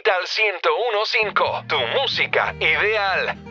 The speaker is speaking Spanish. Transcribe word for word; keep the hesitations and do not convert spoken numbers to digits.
Digital ciento uno punto cinco, tu música ideal.